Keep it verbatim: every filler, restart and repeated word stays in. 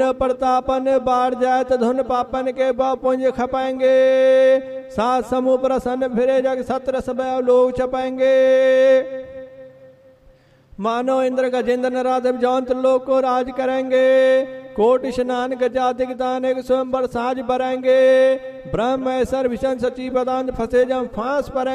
प्रतापन बाढ़ जाए तो धुन पापन के पुंज खपाएंगे। सात समूह प्रसन्न फिरे जग सत्र सब लोग छपाएंगे। मानो इंद्र गजेंद्र नराधव जौंत लोक को राज करेंगे। कोटि स्नान गजातिक ताने स्वयं साज बरेंगे। ब्रह्म ऐसर विशन सची पदांत फंसे जब फांस पर